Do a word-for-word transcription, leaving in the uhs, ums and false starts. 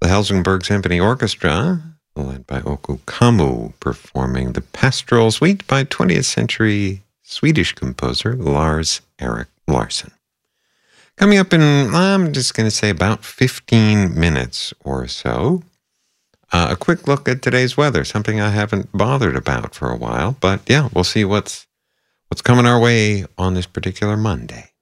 The Helsingborg Symphony Orchestra, led by Oku Kamu, performing the Pastoral Suite by twentieth century Swedish composer Lars Erik Larsson. Coming up in, I'm just going to say about fifteen minutes or so, uh, a quick look at today's weather, something I haven't bothered about for a while, but yeah, we'll see what's what's coming our way on this particular Monday.